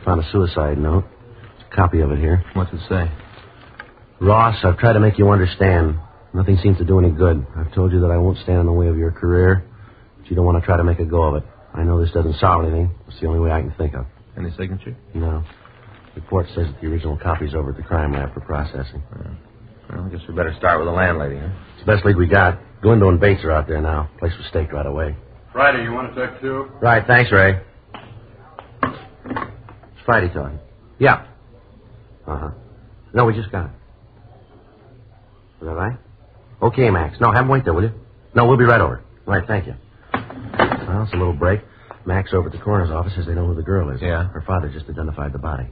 found a suicide note. There's a copy of it here. What's it say? Ross, I've tried to make you understand. Nothing seems to do any good. I've told you that I won't stand in the way of your career, but you don't want to try to make a go of it. I know this doesn't solve anything. It's the only way I can think of. Any signature? No. The report says that the original copy's over at the crime lab for processing. Well, I guess we better start with the landlady, huh? It's the best lead we got. Galindo and Bates are out there now. Place was staked right away. Friday, you want to talk too? Right, thanks, Ray. It's Friday talking. Yeah. Uh-huh. No, we just got it. Is that right? Okay, Max. No, have him wait there, will you? No, we'll be right over. Right, thank you. Well, it's a little break. Max over at the coroner's office says they know who the girl is. Yeah? Her father just identified the body.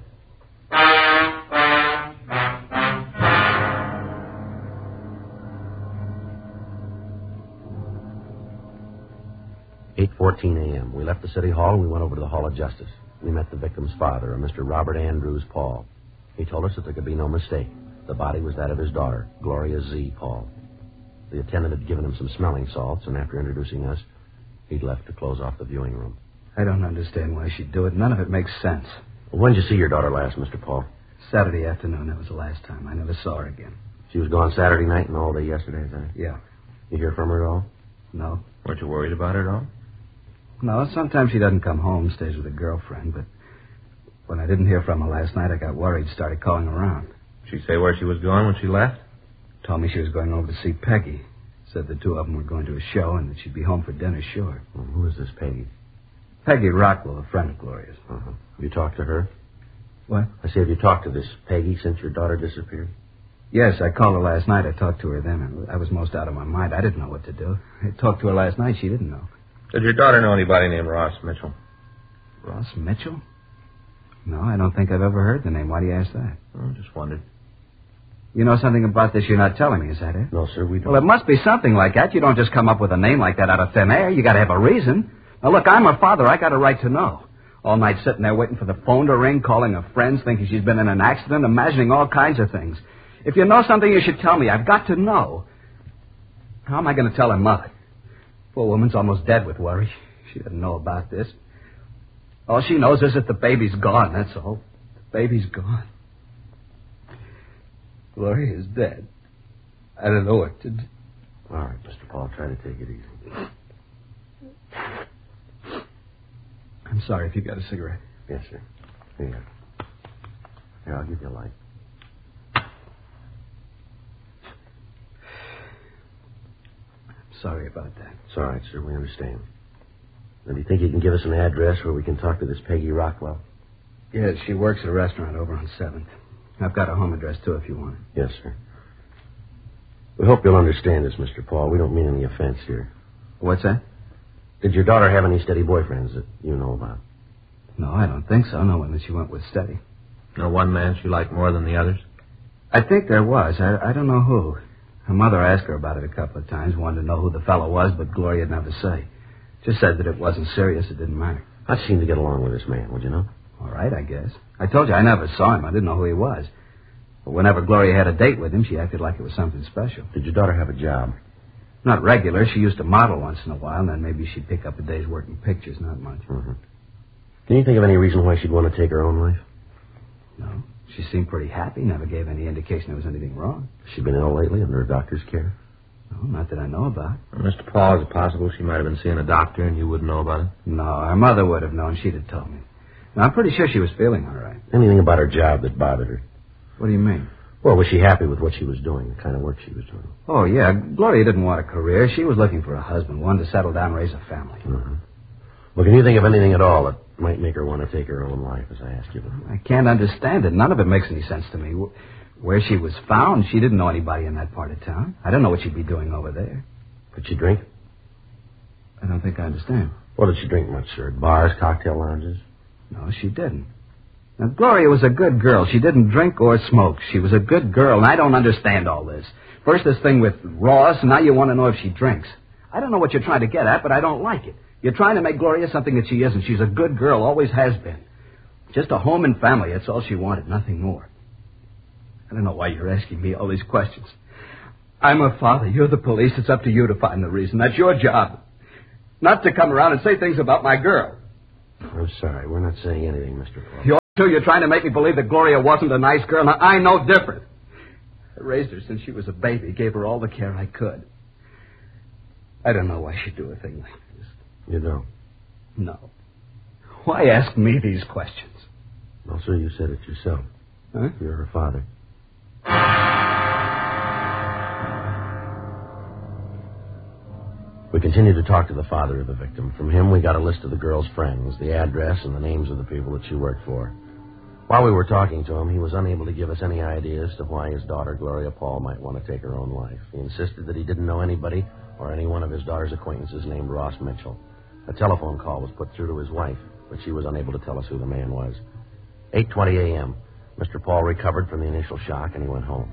8:14 a.m. We left the city hall and we went over to the Hall of Justice. We met the victim's father, a Mr. Robert Andrews Paul. He told us that there could be no mistake. The body was that of his daughter, Gloria Z. Paul. The attendant had given him some smelling salts, and after introducing us, he'd left to close off the viewing room. I don't understand why she'd do it. None of it makes sense. Well, when did you see your daughter last, Mr. Paul? Saturday afternoon. That was the last time. I never saw her again. She was gone Saturday night and all day yesterday, is that it? Yeah. You hear from her at all? No. Weren't you worried about her at all? No, sometimes she doesn't come home, stays with a girlfriend, but when I didn't hear from her last night, I got worried, started calling around. Did she say where she was going when she left? Told me she was going over to see Peggy. Said the two of them were going to a show and that she'd be home for dinner, sure. Well, who is this Peggy? Peggy Rockwell, a friend of Gloria's. Uh-huh. Have you talked to her? What? I say, have you talked to this Peggy since your daughter disappeared? Yes, I called her last night. I talked to her then. I was most out of my mind. I didn't know what to do. I talked to her last night. She didn't know. Did your daughter know anybody named Ross Mitchell? Ross Mitchell? No, I don't think I've ever heard the name. Why do you ask that? Oh, just wondered. You know something about this you're not telling me, is that it? No, sir, we don't. Well, it must be something like that. You don't just come up with a name like that out of thin air. You got to have a reason. Now, look, I'm her father. I got a right to know. All night sitting there waiting for the phone to ring, calling her friends, thinking she's been in an accident, imagining all kinds of things. If you know something, you should tell me. I've got to know. How am I going to tell her mother? Poor woman's almost dead with worry. She doesn't know about this. All she knows is that the baby's gone, that's all. The baby's gone. Gloria is dead. I don't know what to do. All right, Mr. Paul, try to take it easy. I'm sorry if you got a cigarette. Yes, sir. Here. Here, I'll give you a light. Sorry about that. It's all right, sir. We understand. Now, do you think you can give us an address where we can talk to this Peggy Rockwell? Yes, she works at a restaurant over on 7th. I've got a home address, too, if you want it. Yes, sir. We hope you'll understand this, Mr. Paul. We don't mean any offense here. What's that? Did your daughter have any steady boyfriends that you know about? No, I don't think so. No one that she went with steady. No one man she liked more than the others? I think there was. I don't know who. Her mother asked her about it a couple of times, wanted to know who the fellow was, but Gloria'd never say. Just said that it wasn't serious, it didn't matter. I'd seem to get along with this man, would you know? All right, I guess. I told you I never saw him. I didn't know who he was. But whenever Gloria had a date with him, she acted like it was something special. Did your daughter have a job? Not regular. She used to model once in a while, and then maybe she'd pick up a day's work in pictures, not much. Mm-hmm. Can you think of any reason why she'd want to take her own life? No. She seemed pretty happy, never gave any indication there was anything wrong. Has she been ill lately under a doctor's care? No, not that I know about. Well, Mr. Paul, is it possible she might have been seeing a doctor and you wouldn't know about it? No, her mother would have known. She'd have told me. Now, I'm pretty sure she was feeling all right. Anything about her job that bothered her? What do you mean? Well, was she happy with what she was doing, the kind of work she was doing? Oh, yeah. Gloria didn't want a career. She was looking for a husband, one to settle down and raise a family. Mm-hmm. Well, can you think of anything at all that might make her want to take her own life, as I asked you before? I can't understand it. None of it makes any sense to me. Where she was found, she didn't know anybody in that part of town. I don't know what she'd be doing over there. Could she drink? I don't think I understand. Well, did she drink much, sir? Bars, cocktail lounges? No, she didn't. Now, Gloria was a good girl. She didn't drink or smoke. She was a good girl, and I don't understand all this. First this thing with Ross, and now you want to know if she drinks. I don't know what you're trying to get at, but I don't like it. You're trying to make Gloria something that she isn't. She's a good girl, always has been. Just a home and family, that's all she wanted, nothing more. I don't know why you're asking me all these questions. I'm her father. You're the police. It's up to you to find the reason. That's your job. Not to come around and say things about my girl. I'm sorry. We're not saying anything, Mr. Paul. Too, you're trying to make me believe that Gloria wasn't a nice girl. Now, I know different. I raised her since she was a baby, gave her all the care I could. I don't know why she'd do a thing like this. You don't? No. Why ask me these questions? Well, sir, you said it yourself. Huh? You're her father. We continued to talk to the father of the victim. From him, we got a list of the girl's friends, the address, and the names of the people that she worked for. While we were talking to him, he was unable to give us any idea as to why his daughter, Gloria Paul, might want to take her own life. He insisted that he didn't know anybody or any one of his daughter's acquaintances named Ross Mitchell. A telephone call was put through to his wife, but she was unable to tell us who the man was. 8:20 a.m. Mr. Paul recovered from the initial shock, and he went home.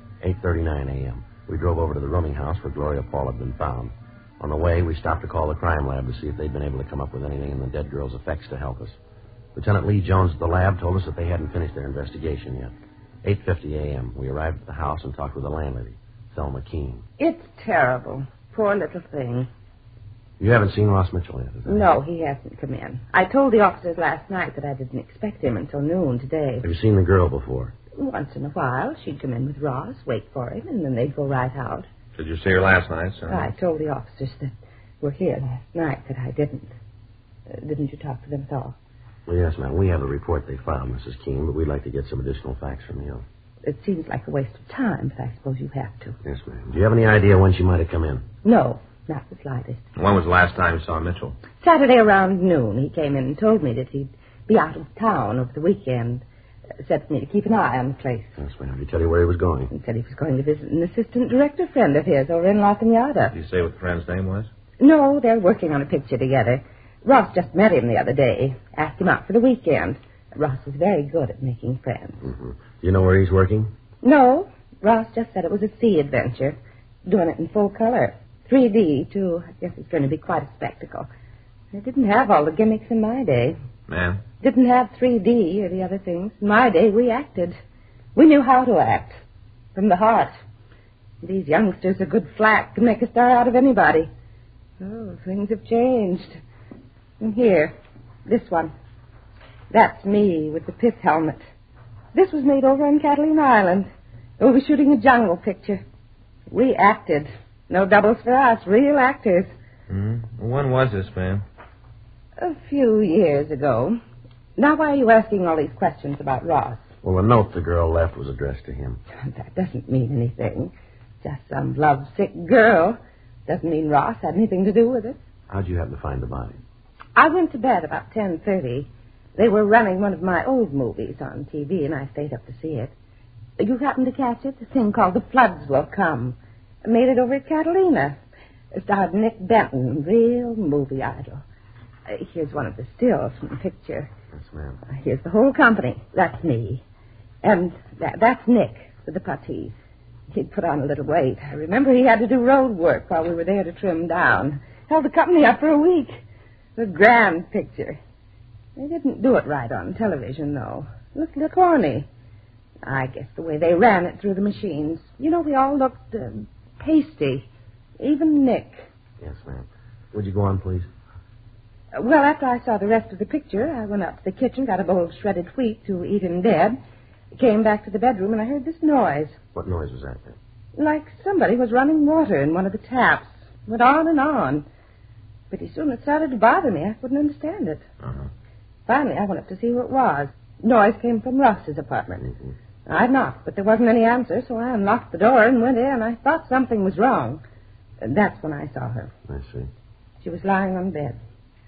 8:39 a.m. We drove over to the rooming house where Gloria Paul had been found. On the way, we stopped to call the crime lab to see if they'd been able to come up with anything in the dead girl's effects to help us. Lieutenant Lee Jones at the lab told us that they hadn't finished their investigation yet. 8:50 a.m. We arrived at the house and talked with the landlady, Thelma Keene. It's terrible. Poor little thing. You haven't seen Ross Mitchell yet, is that No, he hasn't come in. I told the officers last night that I didn't expect him until noon today. Have you seen the girl before? Once in a while, she'd come in with Ross, wait for him, and then they'd go right out. Did you see her last night, sir? I told the officers that were here last night that I didn't. Didn't you talk to them at all? Well, yes, ma'am. We have the report they filed, Mrs. Keene, but we'd like to get some additional facts from you. It seems like a waste of time, but I suppose you have to. Yes, ma'am. Do you have any idea when she might have come in? No, not the slightest. When was the last time you saw Mitchell? Saturday around noon, he came in and told me that he'd be out of town over the weekend. Said for me to keep an eye on the place. Yes, ma'am. Did he tell you where he was going? He said he was going to visit an assistant director friend of his over in La Cañada. Did you say what the friend's name was? No, they're working on a picture together. Ross just met him the other day. Asked him out for the weekend. Ross is very good at making friends. Mm-hmm. Do you know where he's working? No, Ross just said it was a sea adventure. Doing it in full color. 3D, too. I guess it's going to be quite a spectacle. They didn't have all the gimmicks in my day. Ma'am? Didn't have 3D or the other things. In my day, we acted. We knew how to act. From the heart. These youngsters are good flack. Can make a star out of anybody. Oh, things have changed. And here, this one. That's me with the pith helmet. This was made over on Catalina Island. We were shooting a jungle picture. We acted. No doubles for us. Real actors. Mm-hmm. When was this, ma'am? A few years ago. Now, why are you asking all these questions about Ross? Well, the note the girl left was addressed to him. That doesn't mean anything. Just some lovesick girl. Doesn't mean Ross had anything to do with it. How'd you happen to find the body? I went to bed about 10:30. They were running one of my old movies on TV, and I stayed up to see it. You happen to catch it? A thing called The Floods Will Come. I made it over at Catalina. It starred Nick Benton, real movie idol. Here's one of the stills from the picture. Yes, ma'am. Here's the whole company. That's me. And that's Nick with the puttees. He'd put on a little weight. I remember he had to do road work while we were there to trim down. Held the company up for a week. A grand picture. They didn't do it right on television, though. Looked a little corny. I guess the way they ran it through the machines. You know, we all looked pasty. Even Nick. Yes, ma'am. Would you go on, please? Well, after I saw the rest of the picture, I went up to the kitchen, got a bowl of shredded wheat to eat in bed, came back to the bedroom, and I heard this noise. What noise was that, then? Like somebody was running water in one of the taps. Went on and on. Pretty soon it started to bother me. I couldn't understand it. Uh-huh. Finally, I went up to see who it was. Noise came from Ross's apartment. Mm-hmm. I knocked, but there wasn't any answer, so I unlocked the door and went in. I thought something was wrong. That's when I saw her. I see. She was lying on bed.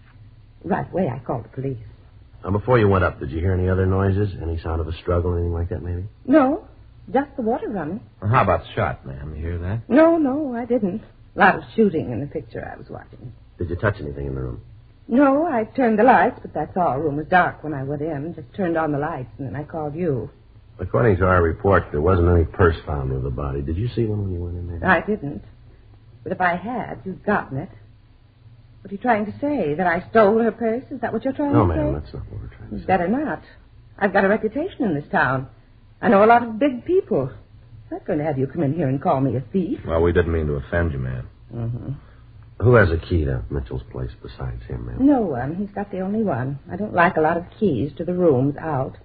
Right away, I called the police. Now, before you went up, did you hear any other noises? Any sound of a struggle, anything like that, maybe? No, just the water running. Well, how about the shot, ma'am? You hear that? No, I didn't. A lot of shooting in the picture I was watching. Did you touch anything in the room? No, I turned the lights, but that's all. The room was dark when I went in. Just turned on the lights, and then I called you. According to our report, there wasn't any purse found with the body. Did you see one when you went in there? I didn't. But if I had, you'd gotten it. What are you trying to say? That I stole her purse? Is that what you're trying No, to say? ma'am, that's not what we're trying to say. Better not. I've got a reputation in this town. I know a lot of big people. I'm not going to have you come in here and call me a thief. Well, we didn't mean to offend you, ma'am. Mm-hmm. Who has a key to Mitchell's place besides him, ma'am? No one. He's got the only one. I don't like a lot of keys to the rooms out.